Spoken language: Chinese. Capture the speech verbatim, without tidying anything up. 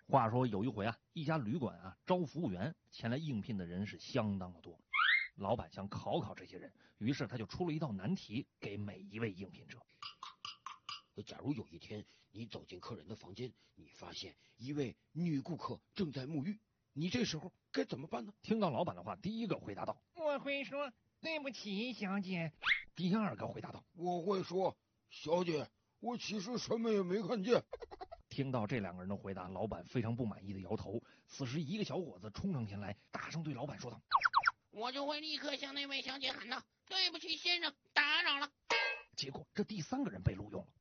话说有一回啊，一家旅馆啊招服务员，前来应聘的人是相当的多。老板想考考这些人，于是他就出了一道难题给每一位应聘者。 假如有一天你走进客人的房间，你发现一位女顾客正在沐浴，你这时候该怎么办呢？ 听到老板的话，第一个回答道： 我会说对不起，小姐。 第二个回答道： 我会说小姐，我其实什么也没看见。 听到这两个人的回答，老板非常不满意的摇头。此时一个小伙子冲上前来，大声对老板说道： 我就会立刻向那位小姐喊道：对不起先生，打扰了。 结果这第三个人被录用了。